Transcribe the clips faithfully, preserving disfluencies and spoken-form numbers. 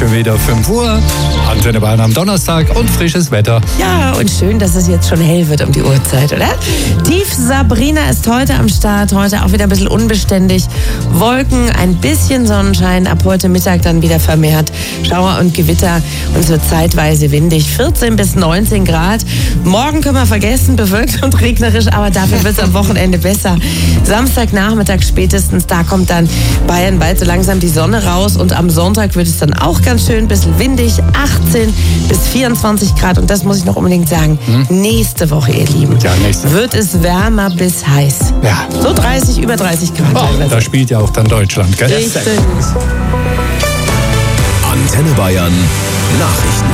schon wieder fünf Uhr. Antenne Bayern am Donnerstag und frisches Wetter. Ja, und schön, dass es jetzt schon hell wird um die Uhrzeit, oder? Tief Sabrina ist heute am Start. Heute auch wieder ein bisschen unbeständig. Wolken, ein bisschen Sonnenschein. Ab heute Mittag dann wieder vermehrt Schauer und Gewitter. Und es wird zeitweise windig. vierzehn bis neunzehn Grad. Morgen können wir vergessen, bewölkt und regnerisch. Aber dafür wird es am Wochenende besser. Samstagnachmittag spätestens, da kommt dann Bayern bald so langsam die Sonne raus. Und am Sonntag wird es dann auch ganz schön, ein bisschen windig. achtzehn bis vierundzwanzig Grad. Und das muss ich noch unbedingt sagen. Hm? Nächste Woche, ihr Lieben, ja, nächste. wird es wärmer bis heiß. Ja. So dreißig, über dreißig Grad. Oh, da spielt ja auch dann Deutschland, gell? Richtig. Antenne Bayern Nachrichten.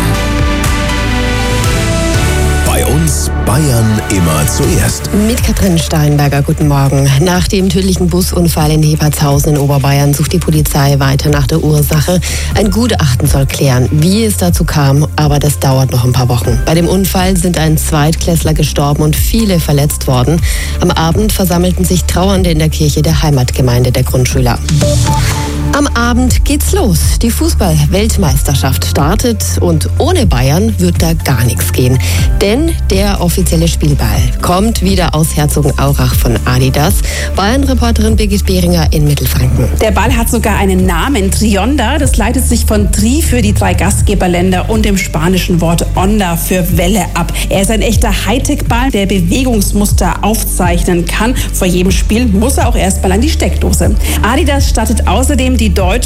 Bei uns Bayern immer zuerst. Mit Katrin Steinberger, guten Morgen. Nach dem tödlichen Busunfall in Hebertshausen in Oberbayern sucht die Polizei weiter nach der Ursache. Ein Gutachten soll klären, wie es dazu kam, aber das dauert noch ein paar Wochen. Bei dem Unfall sind ein Zweitklässler gestorben und viele verletzt worden. Am Abend versammelten sich Trauernde in der Kirche der Heimatgemeinde der Grundschüler. Am Abend geht's los. Die Fußball-Weltmeisterschaft startet und ohne Bayern wird da gar nichts gehen. Denn der offizielle Spielball kommt wieder aus Herzogenaurach von Adidas. Bayern-Reporterin Birgit Behringer in Mittelfranken. Der Ball hat sogar einen Namen, Trionda. Das leitet sich von Tri für die drei Gastgeberländer und dem spanischen Wort Onda für Welle ab. Er ist ein echter Hightech-Ball, der Bewegungsmuster aufzeichnen kann. Vor jedem Spiel muss er auch erstmal an die Steckdose. Adidas startet außerdem die deutsche